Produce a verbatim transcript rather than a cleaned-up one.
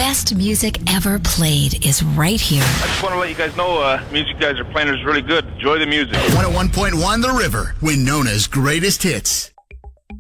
best music ever played is right here. I just want to let you guys know, uh, the music you guys are playing is really good. Enjoy the music. one oh one point one The River, Winona's greatest hits.